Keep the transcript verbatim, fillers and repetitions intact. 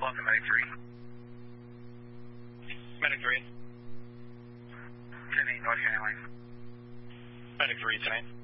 Welcome, Medic three. Medic three. ten eight, North County Line. Medic three, ten eight.